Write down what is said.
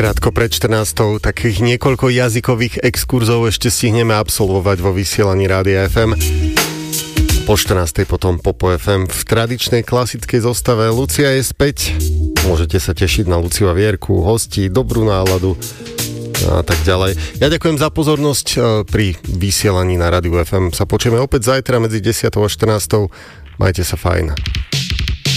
Krátko pred 14. takých niekoľko jazykových exkurzov ešte stihneme absolvovať vo vysielaní Rádia FM. Po 14. potom Popo FM v tradičnej klasickej zostave. Lucia je späť. Môžete sa tešiť na Luciu a Vierku, hostí, dobrú náladu a tak ďalej. Ja ďakujem za pozornosť pri vysielaní na Rádiu FM. Sa počujeme opäť zajtra medzi 10. a 14. Majte sa fajn.